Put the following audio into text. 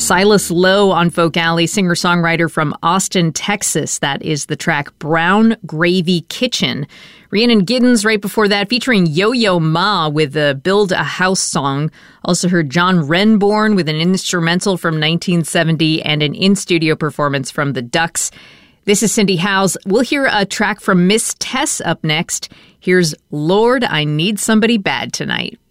Silas Lowe on Folk Alley, singer-songwriter from Austin, Texas. That is the track Brown Gravy Kitchen. Rhiannon Giddens right before that, featuring Yo-Yo Ma with the Build a House song. Also heard John Renbourn with an instrumental from 1970 and an in-studio performance from the Ducks. This is Cindy Howes. We'll hear a track from Miss Tess up next. Here's Lord, I Need Somebody Bad Tonight.